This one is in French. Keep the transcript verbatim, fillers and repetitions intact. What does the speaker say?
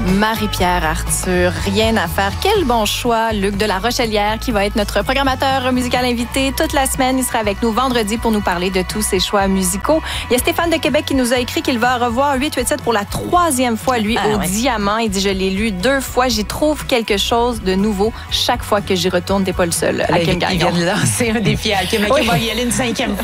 Marie-Pierre Arthur, rien à faire. Quel bon choix, Luc de la Rochelière, qui va être notre programmateur musical invité toute la semaine. Il sera avec nous vendredi pour nous parler de tous ses choix musicaux. Il y a Stéphane de Québec qui nous a écrit qu'il va revoir huit huit sept pour la troisième fois, lui, ah, au ouais. Diamant. Il dit, je l'ai lu deux fois. J'y trouve quelque chose de nouveau chaque fois que j'y retourne. T'es pas le seul. Là, il vient de lancer un défi à Kim. Oui. Il va y aller une cinquième fois.